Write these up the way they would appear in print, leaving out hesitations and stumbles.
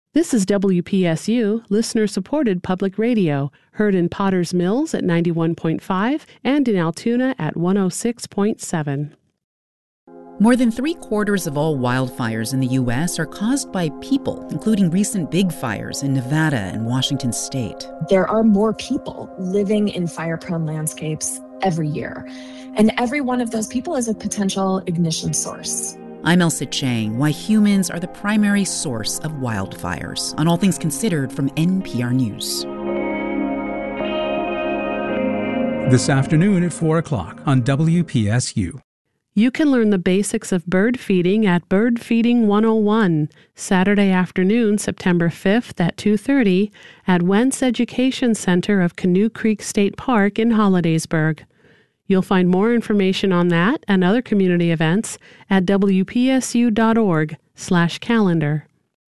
This is WPSU, listener-supported public radio, heard in Potter's Mills at 91.5 and in Altoona at 106.7. More than 3/4 of all wildfires in the U.S. are caused by people, including recent big fires in Nevada and Washington state. There are more people living in fire-prone landscapes every year, and every one of those people is a potential ignition source. I'm Elsa Chang, why humans are the primary source of wildfires, on All Things Considered from NPR News. This afternoon at 4 o'clock on WPSU. You can learn the basics of bird feeding at Bird Feeding 101, Saturday afternoon, September 5th at 2:30 at Wentz Education Center of Canoe Creek State Park in Hollidaysburg. You'll find more information on that and other community events at wpsu.org/calendar.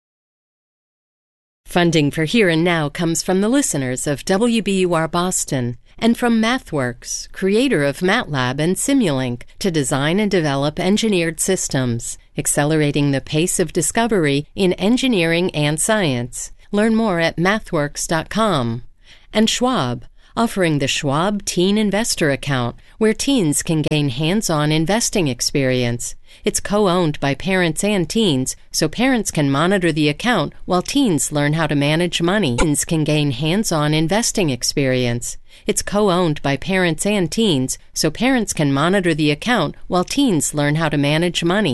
Funding for Here and Now comes from the listeners of WBUR Boston and from MathWorks, creator of MATLAB and Simulink, to design and develop engineered systems, accelerating the pace of discovery in engineering and science. Learn more at mathworks.com. And Schwab, offering the Schwab Teen Investor Account, where teens can gain hands-on investing experience. It's co-owned by parents and teens, so parents can monitor the account while teens learn how to manage money. Teens can gain hands-on investing experience. It's co-owned by parents and teens, so parents can monitor the account while teens learn how to manage money.